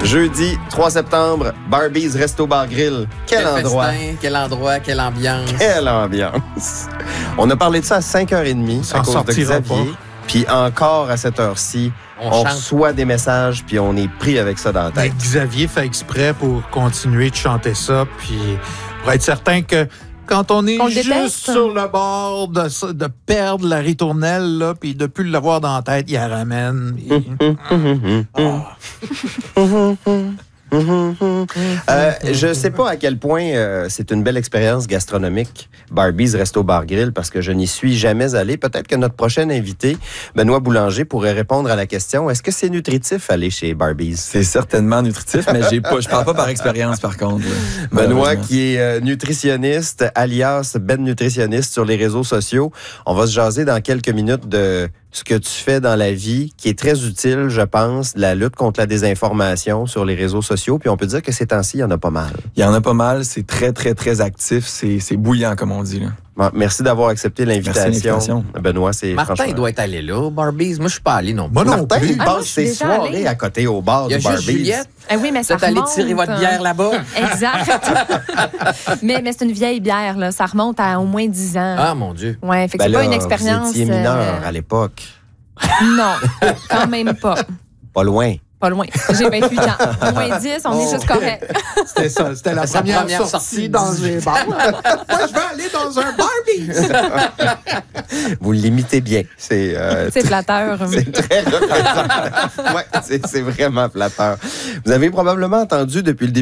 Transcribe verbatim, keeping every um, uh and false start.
Jeudi trois septembre, Barbie's Resto Bar Grill. Quel, Quel endroit! festin, quel endroit, quelle ambiance. Quelle ambiance! On a parlé de ça à cinq heures trente Ça à en cause de sortira Xavier. pas. Puis encore à cette heure-ci, On on, chante. reçoit des messages puis on est pris avec ça dans la Ben, tête. Xavier fait exprès pour continuer de chanter ça, puis pour être certain que quand on est On le juste déteste. sur le bord de, de perdre la ritournelle, là, puis de plus l'avoir dans la tête, il la ramène. puis- Euh, je sais pas à quel point euh, c'est une belle expérience gastronomique, Barbie's Resto Bar Grill, parce que je n'y suis jamais allé. Peut-être que notre prochain invité, Benoît Boulanger, pourrait répondre à la question, est-ce que c'est nutritif aller chez Barbie's? C'est certainement nutritif, mais j'ai pas, je parle pas par expérience, par contre. là. Benoît, Malheureusement. qui est euh, nutritionniste, alias Ben Nutritionniste sur les réseaux sociaux. On va se jaser dans quelques minutes de ce que tu fais dans la vie, qui est très utile, je pense, la lutte contre la désinformation sur les réseaux sociaux. Puis on peut dire que ces temps-ci, il y en a pas mal. Il y en a pas mal, c'est très, très, très actif, c'est, c'est bouillant, comme on dit. Là. Bon, merci d'avoir accepté l'invitation. Merci de l'invitation. Benoît, c'est Martin franchement... doit être allé là, au Barbies. Moi, je suis pas allé non plus. Moi non Martin, plus. il Ah, moi, passe je suis ses déjà soirées allée. à côté au bar Il y a du juste Barbie's. Juliette. Eh oui, mais Vous ça êtes allé remonte. tirer votre bière là-bas. Exact. mais mais c'est une vieille bière, là. Ça remonte à au moins dix ans. Ah, mon Dieu. Ouais, fait que Ben c'est là, pas une expérience. Vous étiez mineur euh, à l'époque. Non, quand même pas. Pas loin. Pas loin. J'ai vingt-huit ans. Moins dix, on est juste correct. C'était ça, c'était la Sa première, première sortie sortie dans un bar. Moi, je vais aller dans un Barbie. Vous l'imitez bien. C'est euh, C'est flatteur. c'est très représentant. Ouais, c'est c'est vraiment flatteur. Vous avez probablement entendu depuis le début